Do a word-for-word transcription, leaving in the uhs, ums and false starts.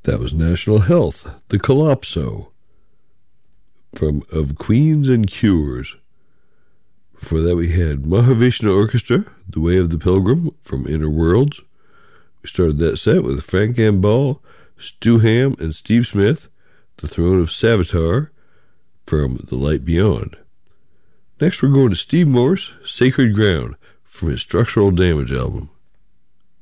That was National Health, the Calypso, from Of Queens and Cures. Before that we had Mahavishnu Orchestra, The Way of the Pilgrim, from Inner Worlds. We started that set with Frank Gambale, Stu Hamm, and Steve Smith, The Throne of Savitar, from The Light Beyond. Next we're going to Steve Morse, Sacred Ground, from his Structural Damage album.